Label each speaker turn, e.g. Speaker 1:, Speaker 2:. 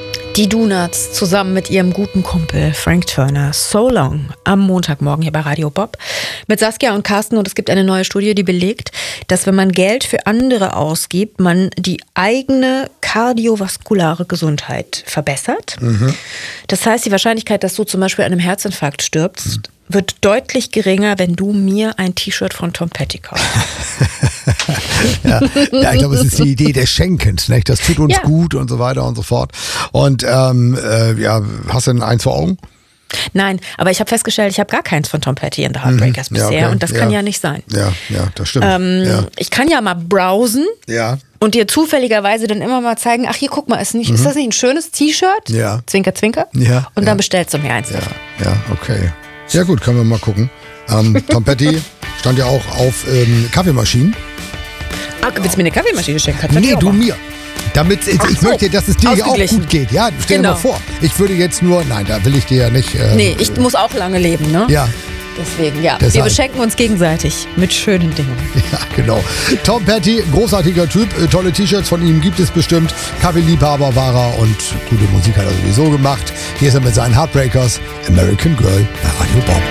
Speaker 1: Die Donuts zusammen mit ihrem guten Kumpel Frank Turner. So Long am Montagmorgen hier bei Radio Bob mit Saskia und Carsten. Und es gibt eine neue Studie, die belegt, dass wenn man Geld für andere ausgibt, man die eigene kardiovaskulare Gesundheit verbessert. Das heißt, die Wahrscheinlichkeit, dass du zum Beispiel an einem Herzinfarkt stirbst, wird deutlich geringer, wenn du mir ein T-Shirt von Tom Petty kaufst.
Speaker 2: Ja, ich glaube, es ist die Idee des Schenkens. Nicht? Das tut uns gut und so weiter und so fort. Und hast du denn eins vor Augen?
Speaker 1: Nein, aber ich habe festgestellt, ich habe gar keins von Tom Petty and the Heartbreakers bisher.
Speaker 2: okay.
Speaker 1: Und das kann ja nicht sein.
Speaker 2: Ja, das stimmt.
Speaker 1: Ich kann ja mal browsen.
Speaker 2: Ja.
Speaker 1: Und dir zufälligerweise dann immer mal zeigen, ach hier, guck mal, ist das nicht ein schönes T-Shirt?
Speaker 2: Ja.
Speaker 1: Zwinker, zwinker.
Speaker 2: Ja.
Speaker 1: Und dann bestellst du mir eins.
Speaker 2: Ja, okay. Ja gut, können wir mal gucken. Tom Petty stand ja auch auf Kaffeemaschinen.
Speaker 1: Ah, willst du mir eine Kaffeemaschine schenken?
Speaker 2: Nee, du mir. Damit, ich möchte, dass es dir ja auch gut geht. Ja, stell dir mal vor. Ich würde jetzt nur, nein, da will ich dir ja nicht.
Speaker 1: Nee, ich muss auch lange leben, ne?
Speaker 2: Ja.
Speaker 1: Deswegen, wir beschenken uns gegenseitig mit schönen Dingen.
Speaker 2: Ja, genau. Tom Petty, großartiger Typ, tolle T-Shirts von ihm gibt es bestimmt. Kaffeeliebhaber war er und gute Musik hat er sowieso gemacht. Hier ist er mit seinen Heartbreakers, American Girl bei Radio Bob.